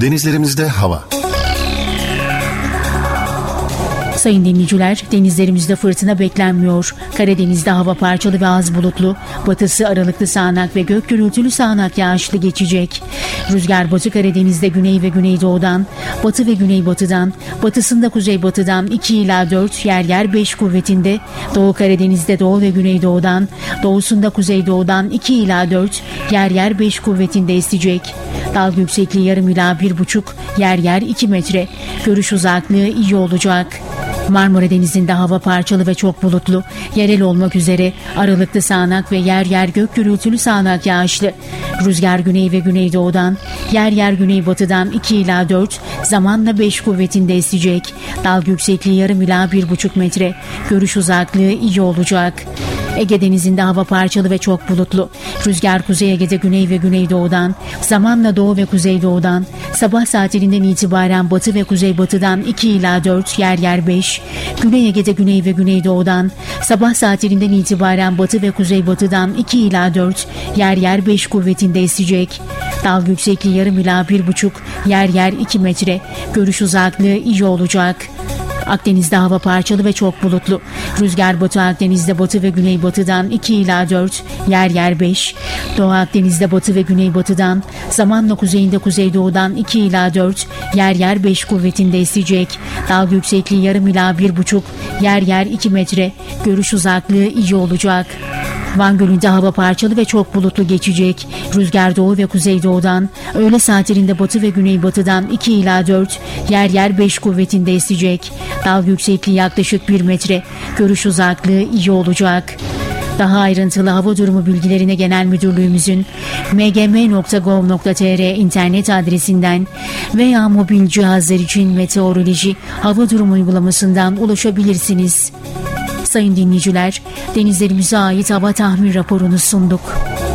Denizlerimizde hava. Sayın dinleyiciler, denizlerimizde fırtına beklenmiyor. Karadeniz'de hava parçalı ve az bulutlu. Batısı aralıklı sağanak ve gök gürültülü sağanak yağışlı geçecek. Rüzgar Batı Karadeniz'de güney ve güneydoğudan, batı ve güneybatıdan, batısında kuzeybatıdan 2 ila 4, yer yer 5 kuvvetinde. Doğu Karadeniz'de doğu ve güneydoğudan, doğusunda kuzeydoğudan 2 ila 4, yer yer 5 kuvvetinde esecek. Dalga yüksekliği yarım ila 1,5, yer yer 2 metre. Görüş uzaklığı iyi olacak. Marmara Denizi'nde hava parçalı ve çok bulutlu. Yerel olmak üzere aralıklı sağanak ve yer yer gök gürültülü sağanak yağışlı. Rüzgar güney ve güneydoğudan, yer yer güneybatıdan 2 ila 4, zamanla 5 kuvvetinde esecek. Dalga yüksekliği yarım ila 1,5 metre. Görüş uzaklığı iyi olacak. Ege Denizi'nde hava parçalı ve çok bulutlu. Rüzgar Kuzey Ege'de güney ve güneydoğudan, zamanla doğu ve kuzeydoğudan, sabah saatlerinden itibaren batı ve kuzeybatıdan 2 ila 4, yer yer 5, Güney Ege'de güney ve güneydoğudan, sabah saatlerinden itibaren batı ve kuzeybatıdan 2 ila 4, yer yer 5 kuvvetinde esecek. Dalga yüksekliği yarım ila 1,5, yer yer 2 metre. Görüş uzaklığı iyi olacak. Akdeniz'de hava parçalı ve çok bulutlu. Rüzgar Batı Akdeniz'de batı ve güneybatıdan 2 ila 4, yer yer 5. Doğu Akdeniz'de batı ve güneybatıdan, zamanla kuzeyinde kuzeydoğudan 2 ila 4, yer yer 5 kuvvetinde esecek. Dalga yüksekliği yarım ila 1,5, yer yer 2 metre. Görüş uzaklığı iyi olacak. Van Gölü'nde hava parçalı ve çok bulutlu geçecek. Rüzgar doğu ve kuzeydoğudan, öğle saatlerinde batı ve güneybatıdan 2 ila 4, yer yer 5 kuvvetinde esecek. Dalga yüksekliği yaklaşık 1 metre. Görüş uzaklığı iyi olacak. Daha ayrıntılı hava durumu bilgilerine Genel Müdürlüğümüzün mgm.gov.tr internet adresinden veya mobil cihazlar için meteoroloji hava durumu uygulamasından ulaşabilirsiniz. Sayın dinleyiciler, denizlerimize ait hava tahmin raporunu sunduk.